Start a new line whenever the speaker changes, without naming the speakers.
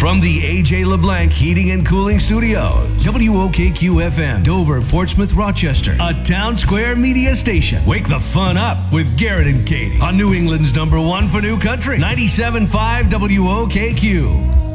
From the AJ LeBlanc Heating and Cooling Studios, WOKQ-FM, Dover, Portsmouth, Rochester, a Town Square media station. Wake the fun up with Garrett and Katie on New England's #1 for New Country, 97.5 WOKQ.